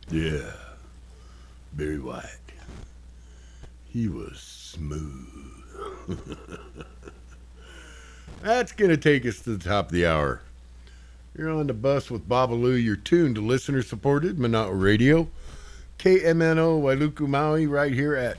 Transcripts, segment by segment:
Yeah, Barry White. He was smooth. That's going to take us to the top of the hour. You're on the bus with Babalu. You're tuned to listener supported Manao Radio. KMNO Wailuku Maui right here at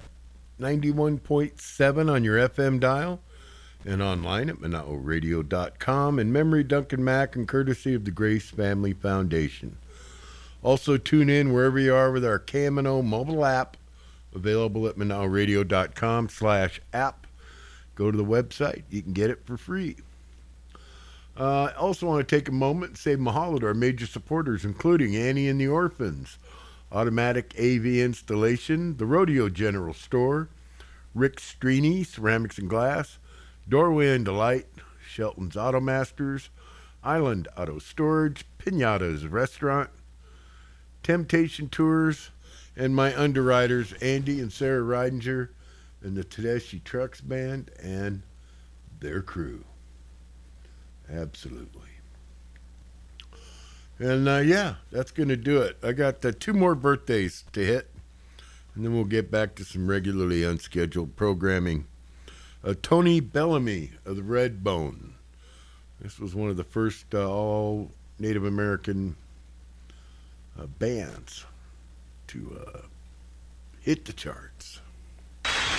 91.7 on your FM dial and online at manaoradio.com and Memory Duncan Mac and courtesy of the Grace Family Foundation. Also tune in wherever you are with our KMNO mobile app available at manaoradio.com/app. Go to the website. You can get it for free. I also want to take a moment and say mahalo to our major supporters, including Annie and the Orphans, Automatic AV Installation, the Rodeo General Store, Rick Strini, Ceramics and Glass, Doorway and Delight, Shelton's Auto Masters, Island Auto Storage, Pinata's Restaurant, Temptation Tours, and my underwriters, Andy and Sarah Ridinger, and the Tedeschi Trucks Band, and their crew. Absolutely. And yeah, that's going to do it. I got 2 more birthdays to hit, and then we'll get back to some regularly unscheduled programming. Tony Bellamy of the Red Bone. This was one of the first all Native American bands to hit the charts.